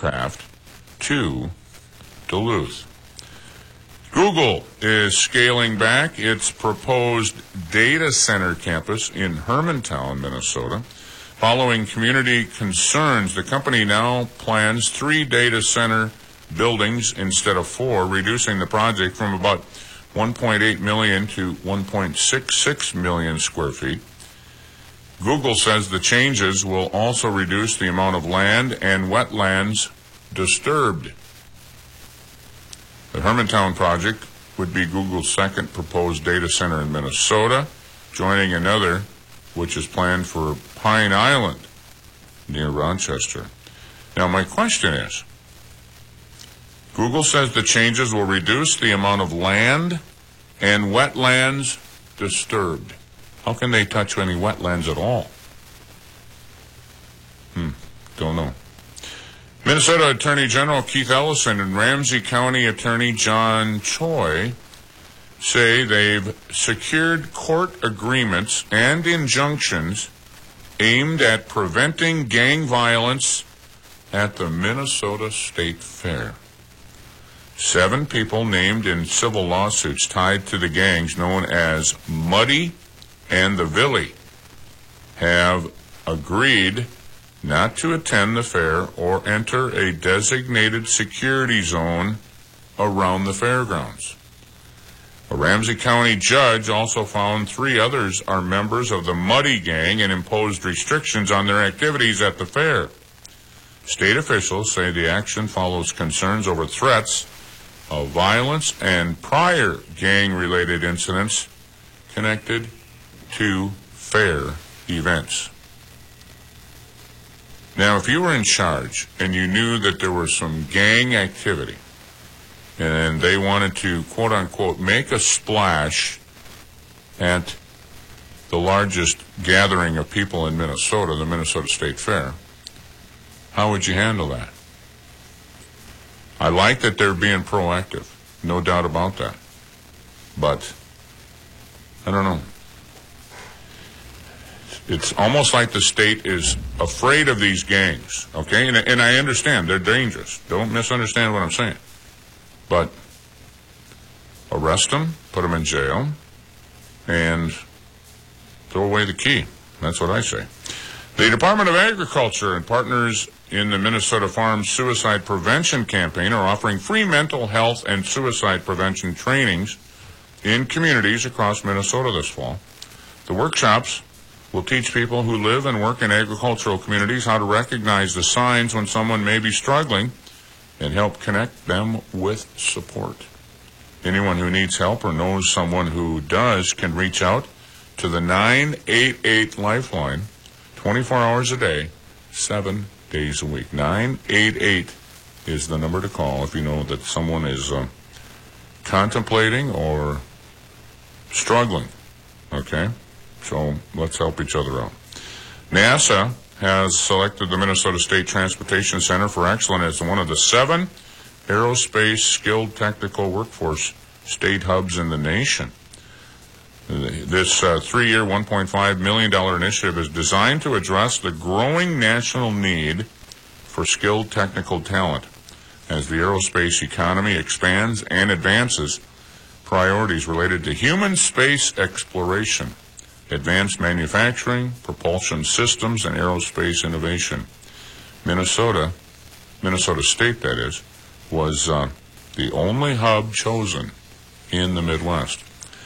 aircraft to Duluth. Google is scaling back its proposed data center campus in Hermantown, Minnesota. Following community concerns, the company now plans 3 data center buildings instead of 4, reducing the project from about 1.8 million to 1.66 million square feet. Google says the changes will also reduce the amount of land and wetlands disturbed. The Hermantown project would be Google's second proposed data center in Minnesota, joining another which is planned for Pine Island near Rochester. Now, my question is, Google says the changes will reduce the amount of land and wetlands disturbed. How can they touch any wetlands at all? Don't know. Minnesota Attorney General Keith Ellison and Ramsey County Attorney John Choi say they've secured court agreements and injunctions aimed at preventing gang violence at the Minnesota State Fair. 7 people named in civil lawsuits tied to the gangs known as Muddy and the Villy have agreed not to attend the fair or enter a designated security zone around the fairgrounds. A Ramsey County judge also found 3 others are members of the Muddy gang and imposed restrictions on their activities at the fair. State officials say the action follows concerns over threats of violence and prior gang-related incidents connected to fair events. Now, if you were in charge and you knew that there was some gang activity and they wanted to, quote-unquote, make a splash at the largest gathering of people in Minnesota, the Minnesota State Fair, how would you handle that? I like that they're being proactive, no doubt about that. But, I don't know. It's almost like the state is afraid of these gangs, okay? And I understand they're dangerous. Don't misunderstand what I'm saying. But arrest them, put them in jail, and throw away the key. That's what I say. The Department of Agriculture and partners in the Minnesota Farm Suicide Prevention Campaign are offering free mental health and suicide prevention trainings in communities across Minnesota this fall. The workshops will teach people who live and work in agricultural communities how to recognize the signs when someone may be struggling and help connect them with support. Anyone who needs help or knows someone who does can reach out to the 988 Lifeline 24 hours a day, 7 days a week. 988 is the number to call if you know that someone is contemplating or struggling. Okay? So let's help each other out. NASA has selected the Minnesota State Transportation Center for Excellence as one of the 7 aerospace skilled technical workforce state hubs in the nation. This 3-year, $1.5 million initiative is designed to address the growing national need for skilled technical talent as the aerospace economy expands and advances priorities related to human space exploration, advanced manufacturing, propulsion systems, and aerospace innovation. Minnesota State, that is, was the only hub chosen in the Midwest.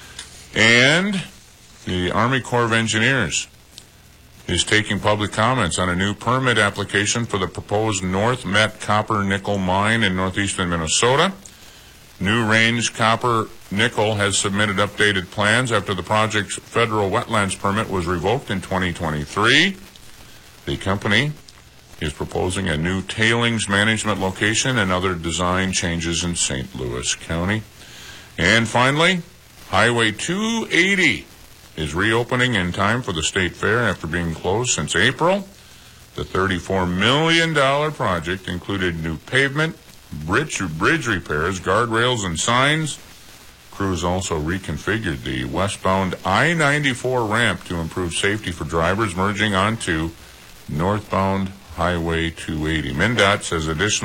And the Army Corps of Engineers is taking public comments on a new permit application for the proposed North Met Copper Nickel Mine in northeastern Minnesota. New Range Copper Nickel has submitted updated plans after the project's federal wetlands permit was revoked in 2023. The company is proposing a new tailings management location and other design changes in St. Louis County. And finally, Highway 280 is reopening in time for the state fair after being closed since April. The $34 million project included new pavement, bridge repairs, guardrails, and signs. Crews also reconfigured the westbound I-94 ramp to improve safety for drivers merging onto northbound Highway 280. MnDOT says additional